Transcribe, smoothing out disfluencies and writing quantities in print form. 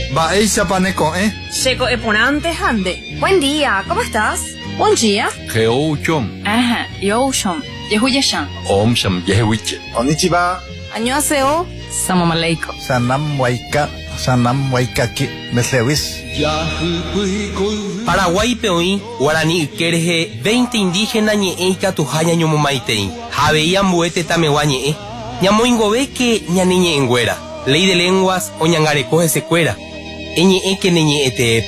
Baeisa paneco, Checo eponante hande. Buen día, ¿cómo estás? Buen día. Geouchom. Ajá, yoshom. Yehuyashan. Om Sham Yehuiche. Konnichiwa. Annyeonghaseyo. Salam aleikum. Sanam waikaki. Meslewis. Paraguay peoí, Guarani Kerje, 20 indígenas ñe'e katuhaña ñomomaitei. Javeía mbuete tamewa ñe'e. Ñamoingove que ñaniñe engüera. Ley de lenguas o ñangarecoge secuera. Eñe'e que neñe'e teepe.